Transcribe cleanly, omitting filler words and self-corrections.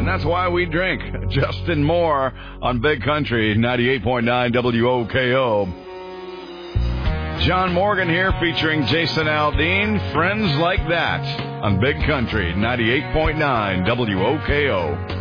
And that's why we drink. Justin Moore on Big Country 98.9 WOKO. John Morgan here featuring Jason Aldean. Friends Like That on Big Country 98.9 WOKO.